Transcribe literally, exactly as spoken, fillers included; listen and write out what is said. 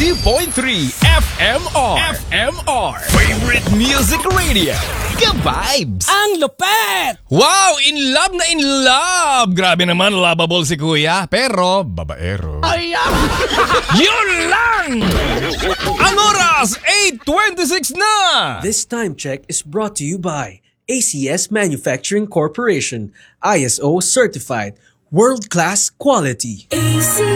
ninety point three F M R. F M R. Favorite Music Radio. Ka-vibes! Ang lupet! Wow! In love na in love! Grabe naman, lovable si Kuya. Pero, babaero. Ay, Yun lang! Ang oras, eight twenty-six na! This time check is brought to you by A C S Manufacturing Corporation, I S O certified, world-class quality.